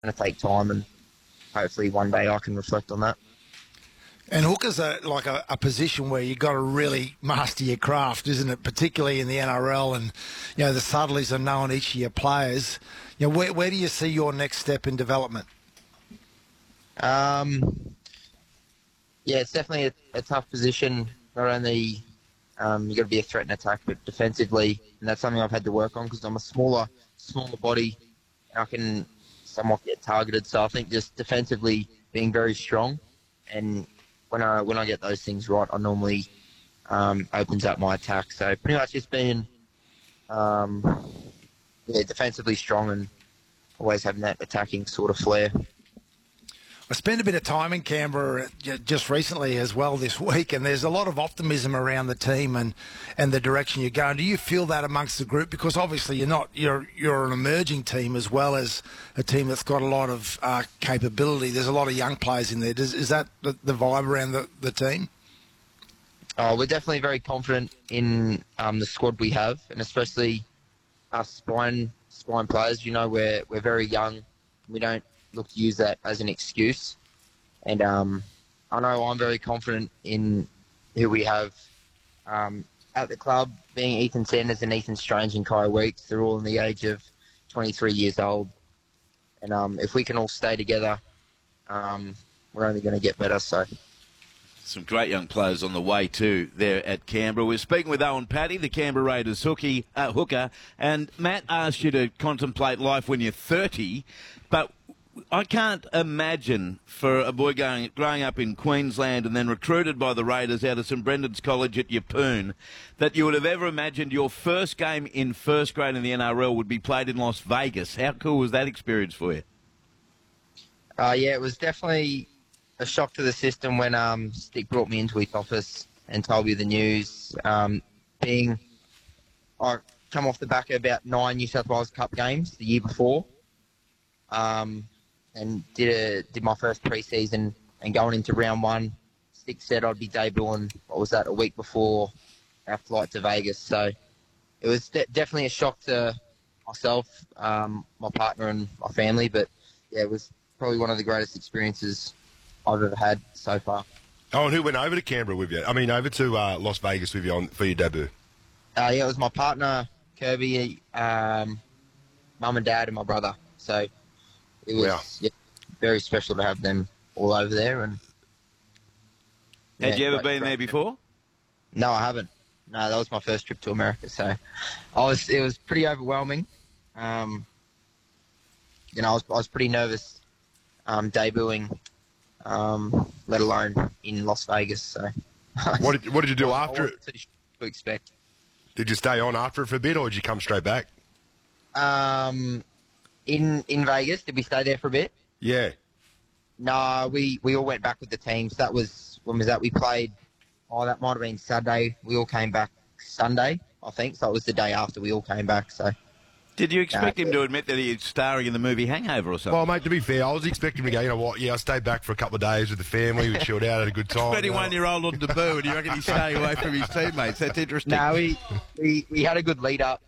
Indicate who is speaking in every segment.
Speaker 1: going to take time, and hopefully one day I can reflect on that.
Speaker 2: And hooker's a position where you've got to really master your craft, isn't it? Particularly in the NRL, and the subtleties of knowing each of your players. Where do you see your next step in development?
Speaker 1: It's definitely a tough position. Not only you've got to be a threat in attack, but defensively, and that's something I've had to work on because I'm a smaller body, and I can somewhat get targeted. So I think just defensively being very strong, and when I get those things right, I normally opens up my attack. So pretty much just being defensively strong and always having that attacking sort of flair.
Speaker 2: I spent a bit of time in Canberra just recently as well this week, and there's a lot of optimism around the team and the direction you're going. Do you feel that amongst the group? Because obviously you're an emerging team as well as a team that's got a lot of capability. There's a lot of young players in there. Is that the vibe around the team?
Speaker 1: Oh, we're definitely very confident in the squad we have, and especially us spine players. We're very young. We don't look to use that as an excuse. And I know I'm very confident in who we have at the club, being Ethan Sanders and Ethan Strange and Kai Weeks. They're all in the age of 23 years old. And if we can all stay together, we're only going to get better. So
Speaker 3: some great young players on the way too there at Canberra. We're speaking with Owen Paddy, the Canberra Raiders hooker. And Matt asked you to contemplate life when you're 30, but I can't imagine for a boy growing up in Queensland and then recruited by the Raiders out of St Brendan's College at Yeppoon that you would have ever imagined your first game in first grade in the NRL would be played in Las Vegas. How cool was that experience for you?
Speaker 1: It was definitely a shock to the system when Stick brought me into his office and told me the news. I come off the back of about 9 New South Wales Cup games the year before. And did my first pre-season, and going into round one, Stick said I'd be debuting, a week before our flight to Vegas. So it was definitely a shock to myself, my partner and my family, but it was probably one of the greatest experiences I've ever had so far.
Speaker 4: Oh, and who went over to Canberra with you? Over to Las Vegas with you for your debut?
Speaker 1: It was my partner, Kirby, mum and dad and my brother. So it was very special to have them all over there. And
Speaker 3: had you ever been there before?
Speaker 1: No, I haven't. No, that was my first trip to America. So it was pretty overwhelming. I was pretty nervous debuting, let alone in Las Vegas. So
Speaker 4: what did you do after it?
Speaker 1: To expect.
Speaker 4: Did you stay on after it for a bit, or did you come straight back?
Speaker 1: In Vegas, did we stay there for a bit?
Speaker 4: Yeah.
Speaker 1: No, we all went back with the teams. When was that? We played, that might have been Saturday. We all came back Sunday, I think. So it was the day after we all came back. So.
Speaker 3: Did you expect him to admit that he's starring in the movie Hangover or something?
Speaker 4: Well, mate, to be fair, I was expecting him to go, I stayed back for a couple of days with the family. We chilled out, had a good time.
Speaker 3: 21-year-old on debut, and you reckon he's staying away from his teammates? That's interesting.
Speaker 1: No, we had a good lead-up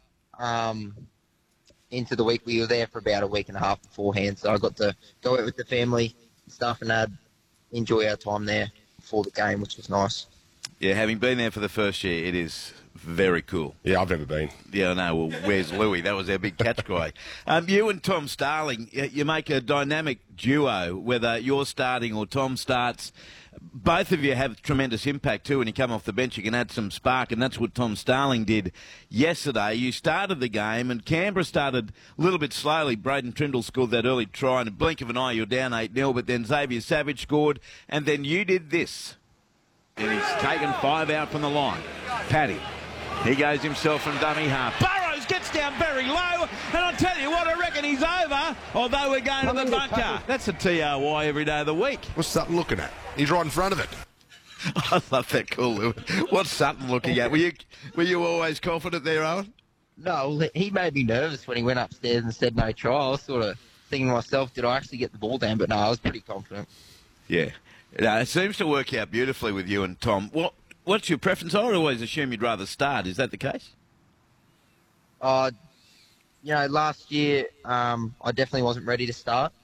Speaker 1: into the week. We were there for about a week and a half beforehand, so I got to go out with the family and stuff and enjoy our time there before the game, which was nice.
Speaker 3: Yeah, having been there for the first year, it is very cool.
Speaker 4: Yeah, I've never been.
Speaker 3: Yeah, I know. Well, where's Louis? That was our big catch cry. You and Tom Starling, you make a dynamic duo, whether you're starting or Tom starts. Both of you have tremendous impact too. When you come off the bench, you can add some spark, and that's what Tom Starling did yesterday. You started the game, and Canberra started a little bit slowly. Braden Trindle scored that early try, and in a blink of an eye, you're down 8-0, but then Xavier Savage scored, and then you did this. And he's taken 5 out from the line. Paddy. He goes himself from dummy half. Burrows gets down very low, and I'll tell you what, I reckon he's over, although we're going to the bunker. That's a TRY every day of the week.
Speaker 4: What's Sutton looking at? He's right in front of it.
Speaker 3: I love that call, Lewis. What's Sutton looking at? Were you always confident there, Owen?
Speaker 1: No, he made me nervous when he went upstairs and said no try. I was sort of thinking to myself, did I actually get the ball down? But no, I was pretty confident.
Speaker 3: Yeah. No, it seems to work out beautifully with you and Tom. What's your preference? I always assume you'd rather start. Is that the case?
Speaker 1: Last year I definitely wasn't ready to start.